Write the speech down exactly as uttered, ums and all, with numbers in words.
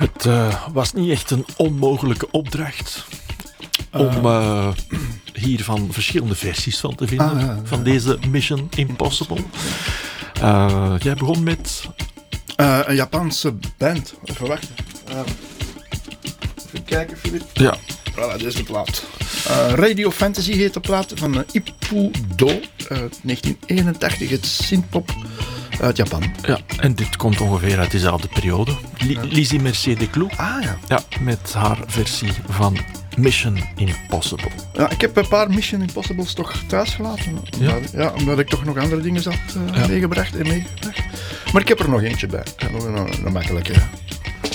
Het uh, was niet echt een onmogelijke opdracht om uh, hier van verschillende versies van te vinden, ah, ja, ja. van deze Mission Impossible. Uh, jij begon met... Uh, een Japanse band. Even wachten. Uh, even kijken, Filip. Ja. Voilà, dit is de plaat. Uh, Radio Fantasy heet de plaat van uh, Ippudo uit negentien eenentachtig. Het synthpop uit Japan. Ja, en dit komt ongeveer uit dezelfde periode. Li- ja. Lizzie Mercedes Clou. Ah ja. Ja, met haar versie van Mission Impossible. Ja, ik heb een paar Mission Impossibles toch thuis gelaten. Ja? Omdat, ja, omdat ik toch nog andere dingen had uh, ja. meegebracht en meegebracht. Maar ik heb er nog eentje bij. Ja. Nog een, een makkelijke.